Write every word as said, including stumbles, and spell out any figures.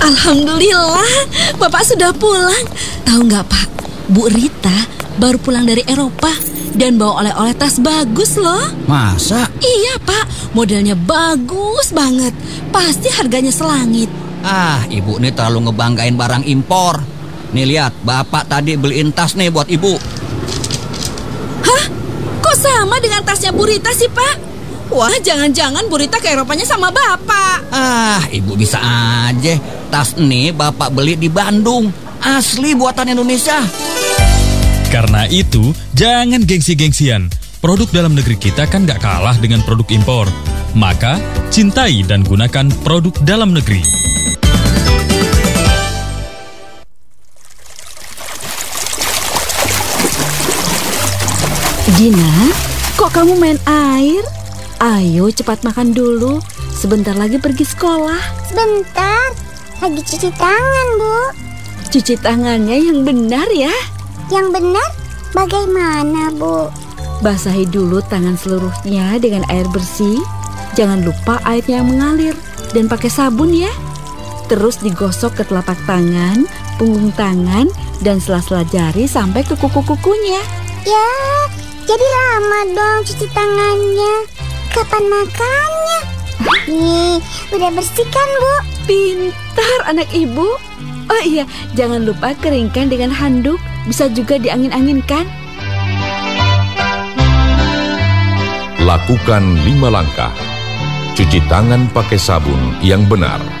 Alhamdulillah, Bapak sudah pulang. Tahu nggak Pak, Bu Rita baru pulang dari Eropa dan bawa oleh-oleh tas bagus loh. Masa? Iya Pak, modelnya bagus banget. Pasti harganya selangit. Ah, ibu nih terlalu ngebanggain barang impor. Nih lihat, Bapak tadi beliin tas nih buat ibu. Hah? Kok sama dengan tasnya Bu Rita sih Pak? Wah, jangan-jangan Bu Rita ke Eropanya sama Bapak. Ah, ibu bisa aja. Tas ini Bapak beli di Bandung. Asli buatan Indonesia. Karena itu, jangan gengsi-gengsian. Produk dalam negeri kita kan gak kalah dengan produk impor. Maka, cintai dan gunakan produk dalam negeri. Dina, kok kamu main air? Ayo cepat makan dulu. Sebentar lagi pergi sekolah. Sebentar, lagi cuci tangan, Bu. Cuci tangannya yang benar ya. Yang benar bagaimana, Bu? Basahi dulu tangan seluruhnya dengan air bersih. Jangan lupa airnya yang mengalir. Dan pakai sabun ya. Terus digosok ke telapak tangan, punggung tangan, dan sela-sela jari sampai ke kuku-kukunya. Ya, jadi lama dong cuci tangannya. Kapan makannya? Nih, udah bersih kan, Bu? Pintar anak ibu. Oh iya, jangan lupa keringkan dengan handuk. Bisa juga diangin-anginkan. Lakukan lima langkah. Cuci tangan pakai sabun yang benar.